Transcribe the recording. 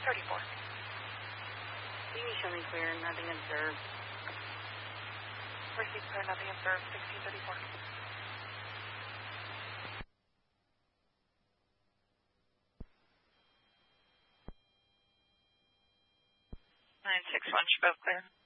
You can show me clear, nothing observed. Received clear, nothing observed, 1634. 961, both clear.